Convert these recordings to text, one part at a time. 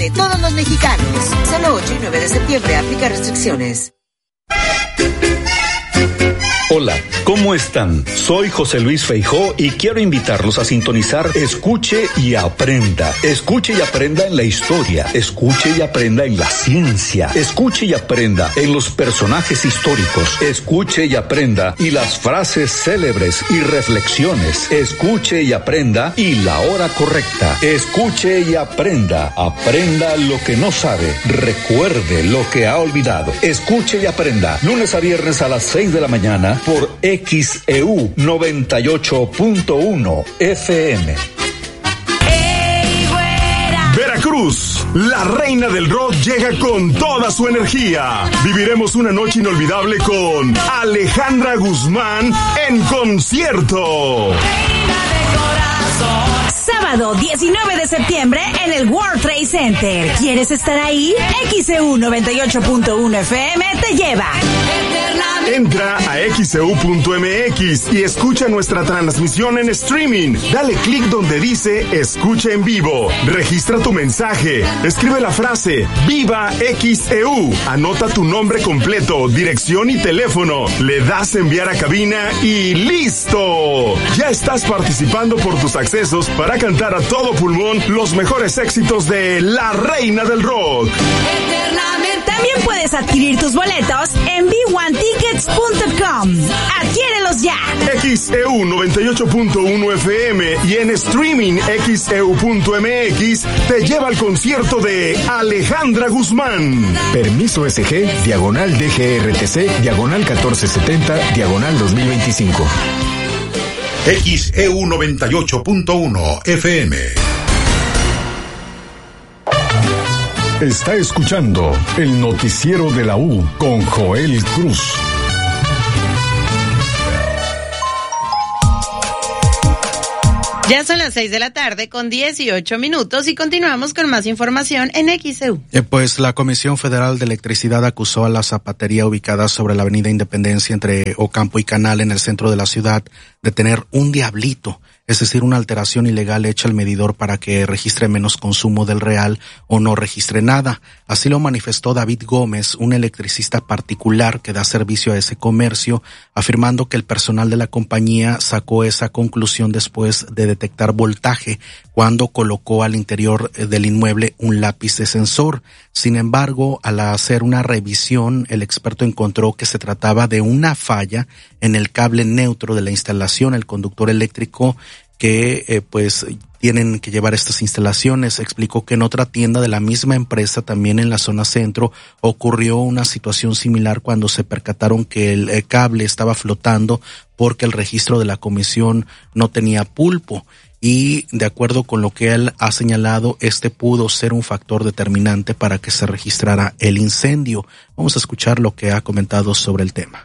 de todos los mexicanos. Solo 8 y 9 de septiembre aplica restricciones. Hola, ¿cómo están? Soy José Luis Feijó y quiero invitarlos a sintonizar Escuche y Aprenda. Escuche y aprenda en la historia, escuche y aprenda en la ciencia, escuche y aprenda en los personajes históricos, escuche y aprenda y las frases célebres y reflexiones, escuche y aprenda y la hora correcta, escuche y aprenda, aprenda lo que no sabe, recuerde lo que ha olvidado, escuche y aprenda, lunes a viernes a las 6 de la mañana, por XEU 98.1 FM. Veracruz, la reina del rock llega con toda su energía. Viviremos una noche inolvidable con Alejandra Guzmán en concierto. Sábado 19 de septiembre en el World Trade Center. ¿Quieres estar ahí? XEU 98.1 FM te lleva. Entra a xeu.mx y escucha nuestra transmisión en streaming. Dale clic donde dice Escucha en vivo. Registra tu mensaje. Escribe la frase Viva XEU. Anota tu nombre completo, dirección y teléfono. Le das enviar a cabina y ¡listo! Ya estás participando por tus accesos para cantar a todo pulmón los mejores éxitos de la reina del rock. También puedes adquirir tus boletos en b1tickets.com. ¡Adquiérelos ya! XEU 98.1 FM y en streaming xeu.mx te lleva al concierto de Alejandra Guzmán. Permiso SG, diagonal DGRTC, diagonal 1470, diagonal 2025. XEU 98.1 FM. Está escuchando el noticiero de la U con Joel Cruz. Ya son las 6 de la tarde con 18 minutos y continuamos con más información en XEU. Pues la Comisión Federal de Electricidad acusó a la zapatería ubicada sobre la avenida Independencia entre Ocampo y Canal en el centro de la ciudad de tener un diablito, es decir, una alteración ilegal hecha al medidor para que registre menos consumo del real o no registre nada. Así lo manifestó David Gómez, un electricista particular que da servicio a ese comercio, afirmando que el personal de la compañía sacó esa conclusión después de detectar voltaje cuando colocó al interior del inmueble un lápiz de sensor. Sin embargo, al hacer una revisión, el experto encontró que se trataba de una falla en el cable neutro de la instalación, el conductor eléctrico que pues tienen que llevar estas instalaciones. Explicó que en otra tienda de la misma empresa, también en la zona centro, ocurrió una situación similar cuando se percataron que el cable estaba flotando porque el registro de la comisión no tenía pulpo. Y de acuerdo con lo que él ha señalado, este pudo ser un factor determinante para que se registrara el incendio. Vamos a escuchar lo que ha comentado sobre el tema.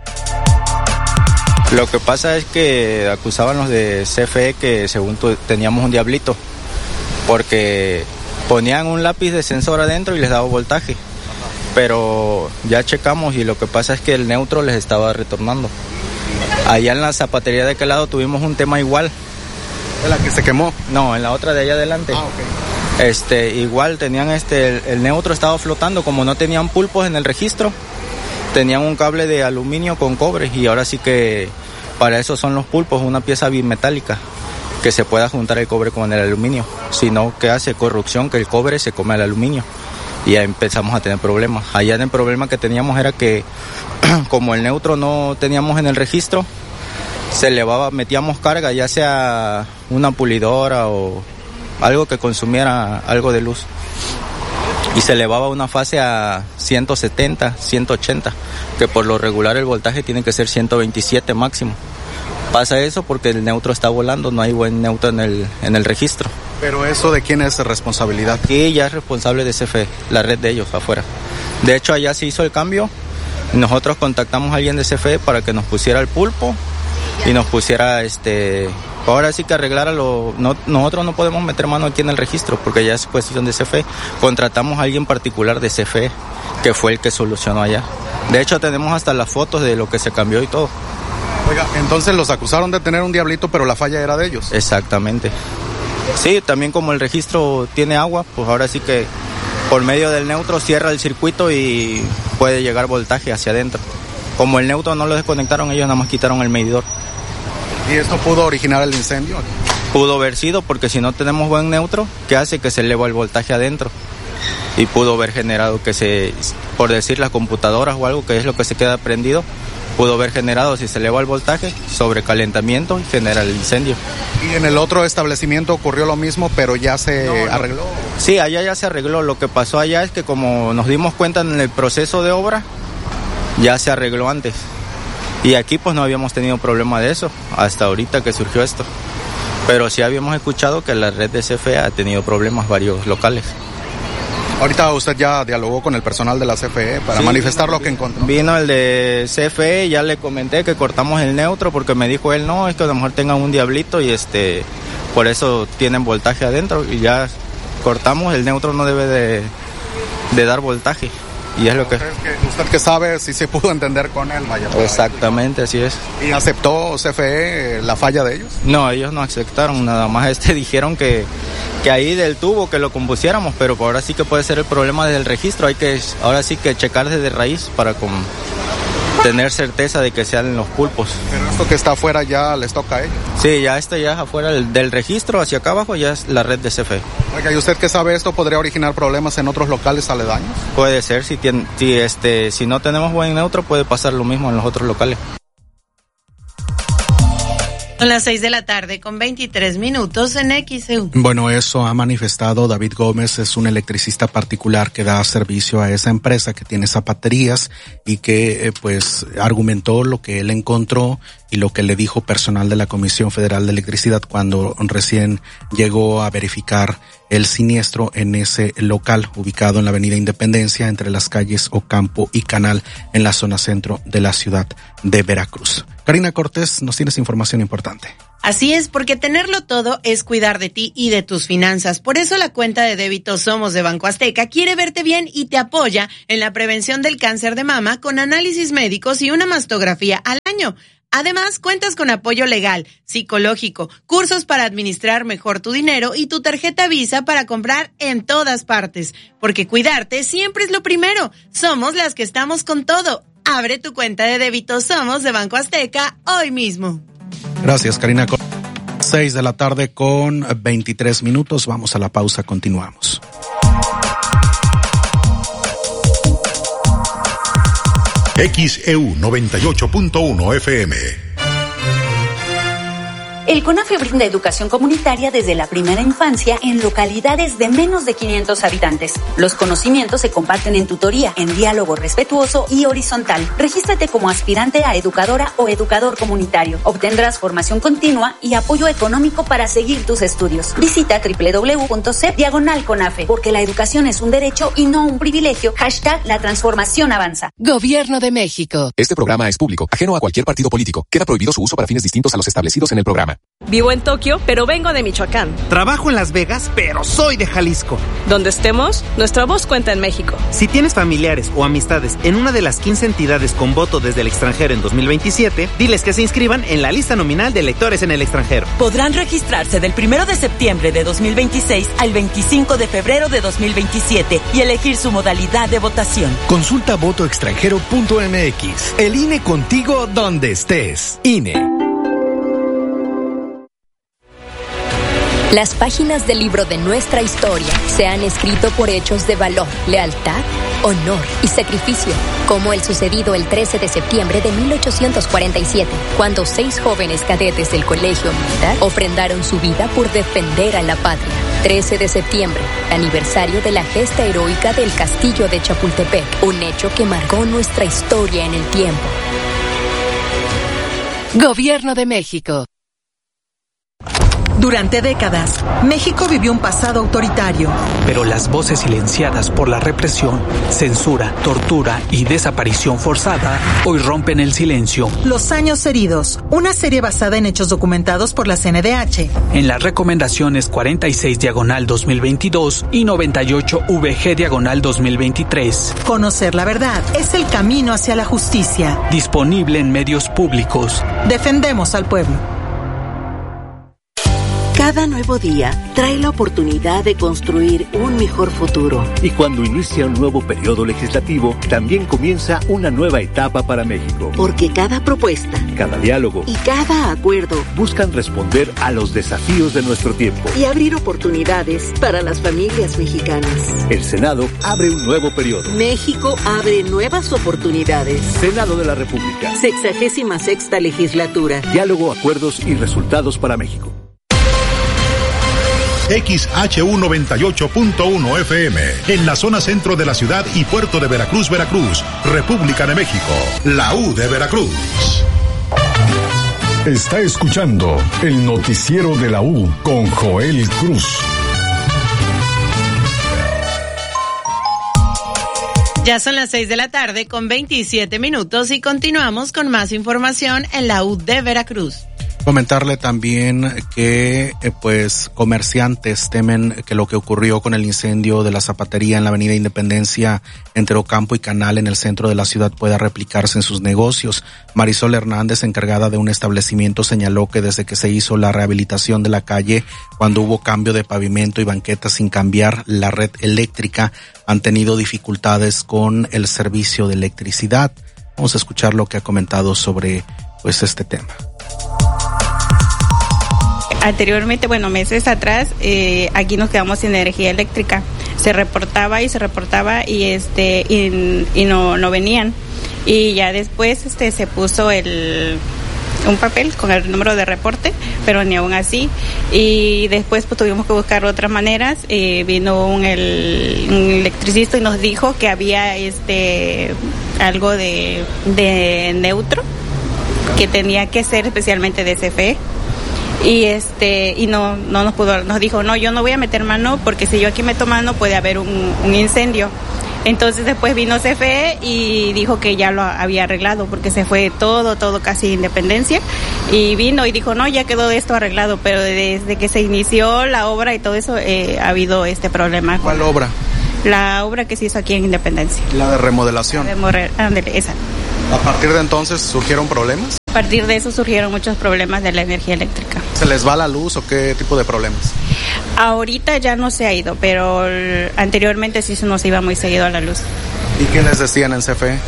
Lo que pasa es que acusaban los de CFE que según teníamos un diablito, porque ponían un lápiz de sensor adentro y les daba voltaje, pero ya checamos y lo que pasa es que el neutro les estaba retornando. Allá en la zapatería de aquel lado tuvimos un tema igual. ¿En la que se quemó? No, en la otra de allá adelante. Okay. Igual tenían el neutro estaba flotando, como no tenían pulpos en el registro, tenían un cable de aluminio con cobre y ahora sí que para eso son los pulpos, una pieza bimetálica que se pueda juntar el cobre con el aluminio, sino que hace corrupción que el cobre se come al aluminio y ya empezamos a tener problemas. Allá el problema que teníamos era que como el neutro no teníamos en el registro, se elevaba, metíamos carga, ya sea una pulidora o algo que consumiera algo de luz, y se elevaba una fase a 170, 180, que por lo regular el voltaje tiene que ser 127 máximo. Pasa eso porque el neutro está volando, no hay buen neutro en el registro. ¿Pero eso de quién es responsabilidad? Aquí ya es responsable de CFE, la red de ellos afuera. De hecho allá se hizo el cambio, nosotros contactamos a alguien de CFE para que nos pusiera el pulpo y nos pusiera ahora sí que arreglara nosotros no podemos meter mano aquí en el registro porque ya es cuestión de CFE. Contratamos a alguien particular de CFE que fue el que solucionó allá. De hecho tenemos hasta las fotos de lo que se cambió y todo. Oiga, entonces los acusaron de tener un diablito, pero la falla era de ellos. Exactamente. Sí, también como el registro tiene agua, pues ahora sí que por medio del neutro cierra el circuito y puede llegar voltaje hacia adentro. Como el neutro no lo desconectaron, ellos nada más quitaron el medidor. ¿Y esto pudo originar el incendio? Pudo haber sido, porque si no tenemos buen neutro, ¿qué hace? Que se eleva el voltaje adentro. Y pudo haber generado que por decir las computadoras o algo, que es lo que se queda prendido, pudo haber generado, si se eleva el voltaje, sobrecalentamiento y genera el incendio. ¿Y en el otro establecimiento ocurrió lo mismo, pero ya se arregló? Sí, allá ya se arregló. Lo que pasó allá es que como nos dimos cuenta en el proceso de obra, ya se arregló antes. Y aquí pues no habíamos tenido problema de eso, hasta ahorita que surgió esto. Pero sí habíamos escuchado que la red de CFE ha tenido problemas varios locales. Ahorita usted ya dialogó con el personal de la CFE para manifestar lo que encontró. Vino el de CFE, ya le comenté que cortamos el neutro porque me dijo él, no, es que a lo mejor tengan un diablito y por eso tienen voltaje adentro y ya cortamos, el neutro no debe de dar voltaje. Y es lo que... Usted que sabe si se pudo entender con él, vaya. Exactamente, así es. ¿Y aceptó CFE la falla de ellos? No, ellos no aceptaron, nada más dijeron que ahí del tubo que lo compusiéramos, pero ahora sí que puede ser el problema del registro, hay que ahora sí que checar desde raíz para tener certeza de que sean los pulpos. Pero esto que está afuera ya les toca a ellos. Sí, ya ya es afuera del registro, hacia acá abajo ya es la red de CFE. Oiga, ¿y usted que sabe esto podría originar problemas en otros locales aledaños? Puede ser, si no tenemos buen neutro puede pasar lo mismo en los otros locales. Son las 6 de la tarde con 23 minutos en XEU. Bueno, eso ha manifestado David Gómez, es un electricista particular que da servicio a esa empresa que tiene zapaterías y que pues argumentó lo que él encontró y lo que le dijo personal de la Comisión Federal de Electricidad cuando recién llegó a verificar el siniestro en ese local ubicado en la Avenida Independencia entre las calles Ocampo y Canal en la zona centro de la ciudad de Veracruz. Karina Cortés, nos tienes información importante. Así es, porque tenerlo todo es cuidar de ti y de tus finanzas. Por eso la cuenta de débito Somos de Banco Azteca quiere verte bien y te apoya en la prevención del cáncer de mama con análisis médicos y una mastografía al año. Además, cuentas con apoyo legal, psicológico, cursos para administrar mejor tu dinero y tu tarjeta Visa para comprar en todas partes. Porque cuidarte siempre es lo primero. Somos las que estamos con todo. Abre tu cuenta de débito Somos de Banco Azteca hoy mismo. Gracias, Karina. 6 de la tarde con 23 minutos. Vamos a la pausa, continuamos. XEU 98.1 FM. El CONAFE brinda educación comunitaria desde la primera infancia en localidades de menos de 500 habitantes. Los conocimientos se comparten en tutoría, en diálogo respetuoso y horizontal. Regístrate como aspirante a educadora o educador comunitario. Obtendrás formación continua y apoyo económico para seguir tus estudios. Visita www.cep/CONAFE, porque la educación es un derecho y no un privilegio. #La transformación avanza. Gobierno de México. Este programa es público, ajeno a cualquier partido político. Queda prohibido su uso para fines distintos a los establecidos en el programa. Vivo en Tokio, pero vengo de Michoacán. Trabajo en Las Vegas, pero soy de Jalisco. Donde estemos, nuestra voz cuenta en México. Si tienes familiares o amistades en una de las 15 entidades con voto desde el extranjero en 2027, diles que se inscriban en la lista nominal de electores en el extranjero. Podrán registrarse del 1 de septiembre de 2026 al 25 de febrero de 2027 y elegir su modalidad de votación. Consulta votoextranjero.mx. El INE contigo donde estés. INE. Las páginas del libro de nuestra historia se han escrito por hechos de valor, lealtad, honor y sacrificio, como el sucedido el 13 de septiembre de 1847, cuando 6 jóvenes cadetes del Colegio Militar ofrendaron su vida por defender a la patria. 13 de septiembre, aniversario de la gesta heroica del Castillo de Chapultepec, un hecho que marcó nuestra historia en el tiempo. Gobierno de México. Durante décadas, México vivió un pasado autoritario. Pero las voces silenciadas por la represión, censura, tortura y desaparición forzada hoy rompen el silencio. Los años heridos, una serie basada en hechos documentados por la CNDH. En las recomendaciones 46/2022 y 98VG/2023. Conocer la verdad es el camino hacia la justicia. Disponible en medios públicos. Defendemos al pueblo. Cada nuevo día trae la oportunidad de construir un mejor futuro. Y cuando inicia un nuevo periodo legislativo, también comienza una nueva etapa para México. Porque cada propuesta, cada diálogo y cada acuerdo buscan responder a los desafíos de nuestro tiempo y abrir oportunidades para las familias mexicanas. El Senado abre un nuevo periodo. México abre nuevas oportunidades. Senado de la República. 66ª legislatura. Diálogo, acuerdos y resultados para México. XHU 98.1 FM, en la zona centro de la ciudad y puerto de Veracruz, Veracruz, República de México, la U de Veracruz. Está escuchando el noticiero de la U con Joel Cruz. Ya son las 6 de la tarde con 27 minutos y continuamos con más información en la U de Veracruz. Comentarle también que pues comerciantes temen que lo que ocurrió con el incendio de la zapatería en la avenida Independencia entre Ocampo y Canal en el centro de la ciudad pueda replicarse en sus negocios. Marisol Hernández, encargada de un establecimiento, señaló que desde que se hizo la rehabilitación de la calle, cuando hubo cambio de pavimento y banquetas sin cambiar la red eléctrica, han tenido dificultades con el servicio de electricidad. Vamos a escuchar lo que ha comentado sobre pues este tema. Anteriormente, meses atrás, aquí nos quedamos sin energía eléctrica. Se reportaba y no venían. Y ya después se puso un papel con el número de reporte, pero ni aún así. Y después pues tuvimos que buscar otras maneras. Vino un electricista y nos dijo que había algo de neutro que tenía que ser especialmente de CFE. Y no nos pudo, nos dijo, no, yo no voy a meter mano porque si yo aquí meto mano puede haber un incendio. Entonces después vino CFE y dijo que ya lo había arreglado porque se fue todo casi Independencia y vino y dijo, no, ya quedó esto arreglado, pero desde que se inició la obra y todo eso ha habido este problema. ¿Cuál obra? La obra que se hizo aquí en Independencia. La de remodelación. Esa. ¿A partir de entonces surgieron problemas? A partir de eso surgieron muchos problemas de la energía eléctrica. ¿Se les va la luz o qué tipo de problemas? Ahorita ya no se ha ido, pero anteriormente sí se nos iba muy seguido a la luz. ¿Y qué les decían en CFE?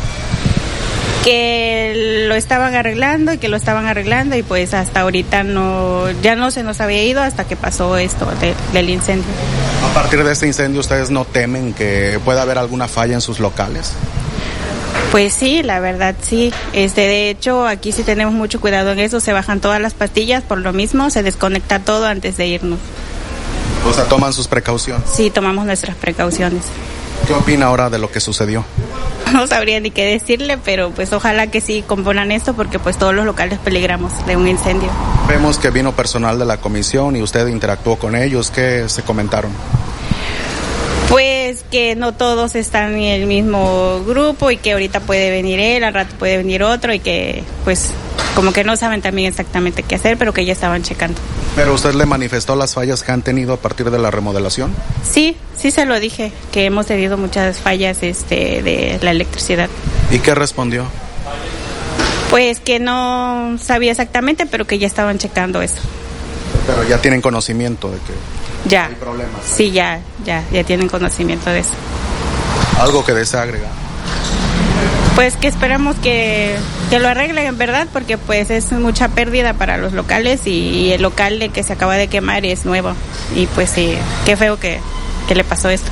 Que lo estaban arreglando y pues hasta ahorita ya no se nos había ido hasta que pasó esto del incendio. A partir de este incendio, ¿ustedes no temen que pueda haber alguna falla en sus locales? Pues sí, la verdad sí. De hecho, aquí sí tenemos mucho cuidado en eso. Se bajan todas las pastillas por lo mismo, se desconecta todo antes de irnos. O sea, ¿toman sus precauciones? Sí, tomamos nuestras precauciones. ¿Qué opina ahora de lo que sucedió? No sabría ni qué decirle, pero pues ojalá que sí componan esto porque pues todos los locales peligramos de un incendio. Vemos que vino personal de la comisión y usted interactuó con ellos. ¿Qué se comentaron? Pues que no todos están en el mismo grupo y que ahorita puede venir él, al rato puede venir otro y que pues como que no saben también exactamente qué hacer, pero que ya estaban checando. ¿Pero usted le manifestó las fallas que han tenido a partir de la remodelación? Sí se lo dije, que hemos tenido muchas fallas de la electricidad. ¿Y qué respondió? Pues que no sabía exactamente, pero que ya estaban checando eso. Pero ya tienen conocimiento de que ya hay problemas. Sí, ya tienen conocimiento de eso. ¿Algo que desea agregar? Pues que esperamos que lo arreglen en verdad, porque pues es mucha pérdida para los locales y el local que se acaba de quemar es nuevo. Y pues sí, qué feo que le pasó esto.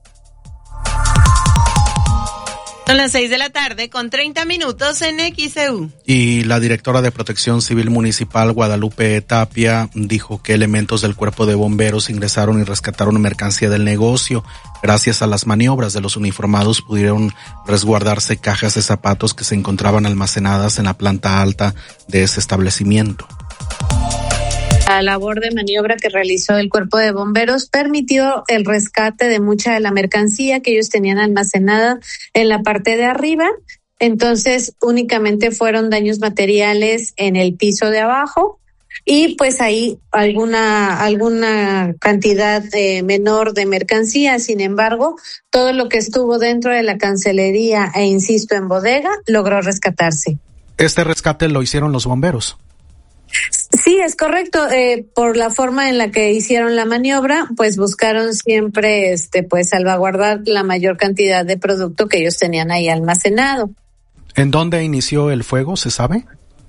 Son las 6 de la tarde con 30 minutos en XEU. Y la directora de Protección Civil Municipal, Guadalupe Tapia, dijo que elementos del Cuerpo de Bomberos ingresaron y rescataron mercancía del negocio. Gracias a las maniobras de los uniformados pudieron resguardarse cajas de zapatos que se encontraban almacenadas en la planta alta de ese establecimiento. La labor de maniobra que realizó el Cuerpo de Bomberos permitió el rescate de mucha de la mercancía que ellos tenían almacenada en la parte de arriba. Entonces, únicamente fueron daños materiales en el piso de abajo y pues ahí alguna cantidad menor de mercancía. Sin embargo, todo lo que estuvo dentro de la cancelería e insisto en bodega logró rescatarse. ¿Este rescate lo hicieron los bomberos? Sí, es correcto. Por la forma en la que hicieron la maniobra, pues buscaron siempre, pues salvaguardar la mayor cantidad de producto que ellos tenían ahí almacenado. ¿En dónde inició el fuego, se sabe?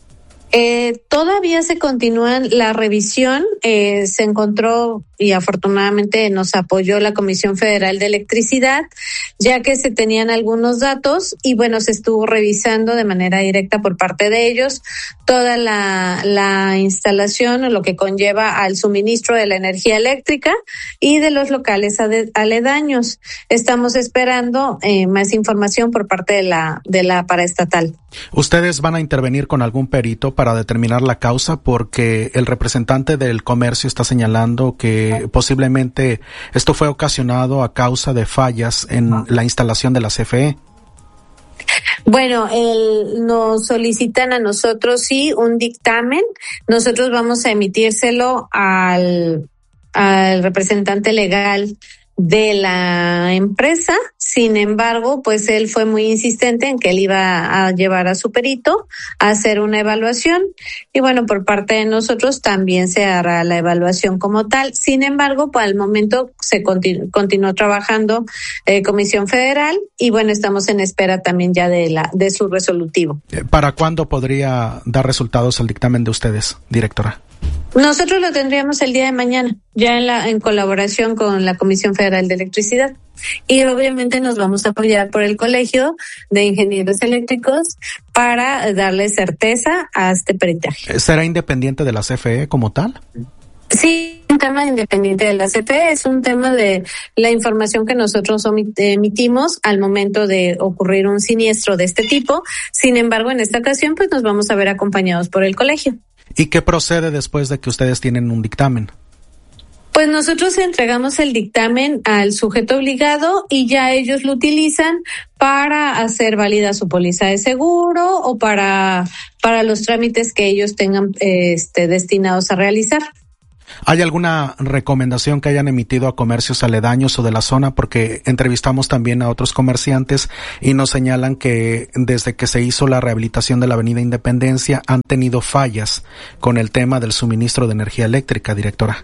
Todavía se continúa la revisión, se encontró y afortunadamente nos apoyó la Comisión Federal de Electricidad, ya que se tenían algunos datos y bueno, se estuvo revisando de manera directa por parte de ellos toda la instalación o lo que conlleva al suministro de la energía eléctrica y de los locales aledaños. Estamos esperando más información por parte de la paraestatal. ¿Ustedes van a intervenir con algún perito para determinar la causa? Porque el representante del comercio está señalando que posiblemente esto fue ocasionado a causa de fallas en la instalación de la CFE. Bueno, nos solicitan a nosotros sí un dictamen. Nosotros vamos a emitírselo al representante legal de la empresa. Sin embargo, pues él fue muy insistente en que él iba a llevar a su perito a hacer una evaluación y bueno, por parte de nosotros también se hará la evaluación como tal. Sin embargo, para el momento se continuó trabajando Comisión Federal y bueno, estamos en espera también ya de su resolutivo. ¿Para cuándo podría dar resultados el dictamen de ustedes, directora? Nosotros lo tendríamos el día de mañana, ya en colaboración con la Comisión Federal de Electricidad. Y obviamente nos vamos a apoyar por el Colegio de Ingenieros Eléctricos para darle certeza a este peritaje. ¿Será independiente de la CFE como tal? Sí, un tema independiente de la CFE, es un tema de la información que nosotros emitimos al momento de ocurrir un siniestro de este tipo. Sin embargo, en esta ocasión, pues nos vamos a ver acompañados por el colegio. ¿Y qué procede después de que ustedes tienen un dictamen? Pues nosotros entregamos el dictamen al sujeto obligado y ya ellos lo utilizan para hacer válida su póliza de seguro o para los trámites que ellos tengan destinados a realizar. ¿Hay alguna recomendación que hayan emitido a comercios aledaños o de la zona? Porque entrevistamos también a otros comerciantes y nos señalan que desde que se hizo la rehabilitación de la Avenida Independencia han tenido fallas con el tema del suministro de energía eléctrica, directora.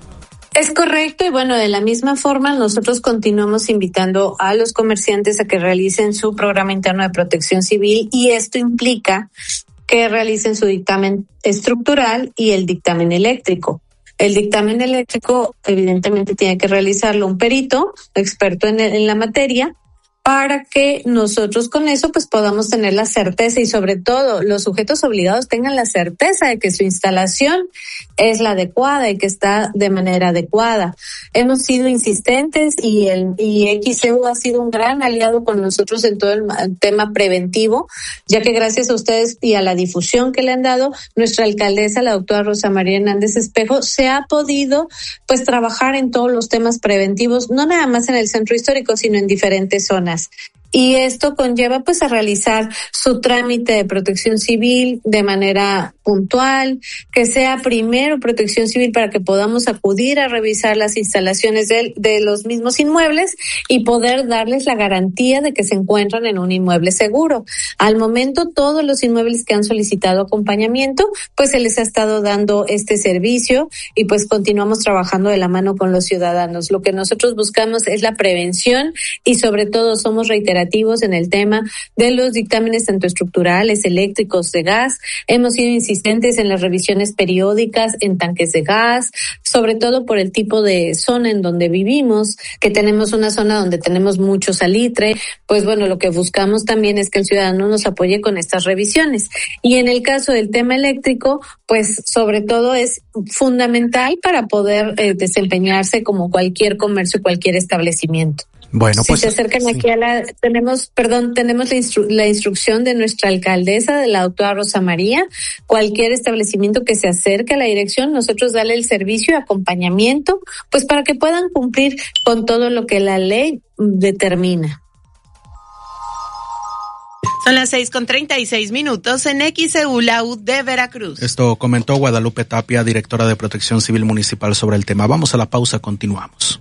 Es correcto y bueno, de la misma forma nosotros continuamos invitando a los comerciantes a que realicen su programa interno de protección civil y esto implica que realicen su dictamen estructural y el dictamen eléctrico. El dictamen eléctrico evidentemente tiene que realizarlo un perito experto en la materia para que nosotros con eso pues podamos tener la certeza y sobre todo los sujetos obligados tengan la certeza de que su instalación es la adecuada y que está de manera adecuada. Hemos sido insistentes y XEU ha sido un gran aliado con nosotros en todo el tema preventivo, ya que gracias a ustedes y a la difusión que le han dado, nuestra alcaldesa, la doctora Rosa María Hernández Espejo, se ha podido pues trabajar en todos los temas preventivos, no nada más en el centro histórico, sino en diferentes zonas. Y esto conlleva pues a realizar su trámite de protección civil de manera puntual, que sea primero protección civil para que podamos acudir a revisar las instalaciones de los mismos inmuebles y poder darles la garantía de que se encuentran en un inmueble seguro. Al momento todos los inmuebles que han solicitado acompañamiento pues se les ha estado dando este servicio y pues continuamos trabajando de la mano con los ciudadanos. Lo que nosotros buscamos es la prevención y sobre todo somos reiterativos en el tema de los dictámenes tanto estructurales, eléctricos, de gas. Hemos sido insistentes en las revisiones periódicas en tanques de gas, sobre todo por el tipo de zona en donde vivimos, que tenemos una zona donde tenemos mucho salitre. Pues bueno, lo que buscamos también es que el ciudadano nos apoye con estas revisiones. Y en el caso del tema eléctrico, pues sobre todo es fundamental para poder desempeñarse como cualquier comercio, cualquier establecimiento. Bueno, pues si se acercan aquí tenemos la instrucción de nuestra alcaldesa, de la doctora Rosa María. Cualquier establecimiento que se acerque a la dirección, nosotros darle el servicio y acompañamiento, pues para que puedan cumplir con todo lo que la ley determina. Son las 6:36 en XEU, la U de Veracruz. Esto comentó Guadalupe Tapia, directora de Protección Civil Municipal, sobre el tema. Vamos a la pausa, continuamos.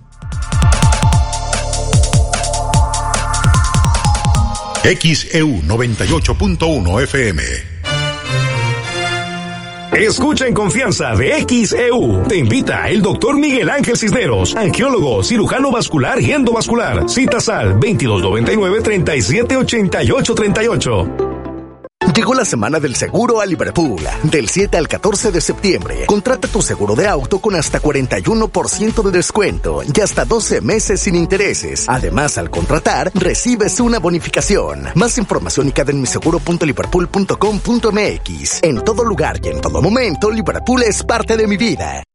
XEU 98.1 FM. Escucha en confianza de XEU. Te invita el doctor Miguel Ángel Cisneros, angiólogo, cirujano vascular y endovascular. Citas al 2299-378838. Llegó la semana del seguro a Liverpool. Del 7 al 14 de septiembre, contrata tu seguro de auto con hasta 41% de descuento y hasta 12 meses sin intereses. Además, al contratar, recibes una bonificación. Más información y queda en miseguro.liverpool.com.mx. En todo lugar y en todo momento, Liverpool es parte de mi vida.